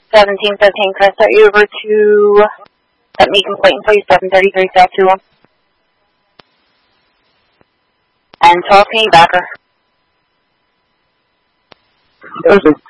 1715, can I start you over to let me complaint for you, 733 South 21? And 12 can you back her? Perfect.